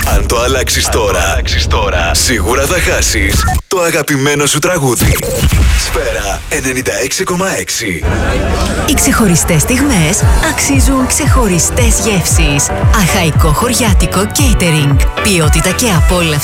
Αν το αλλάξεις τώρα, σίγουρα θα χάσεις το αγαπημένο σου τραγούδι. Σφαίρα 96,6. Οι ξεχωριστές στιγμές αξίζουν ξεχωριστές γεύσεις. Αχαϊκό χωριάτικο catering. Ποιότητα και απόλαυση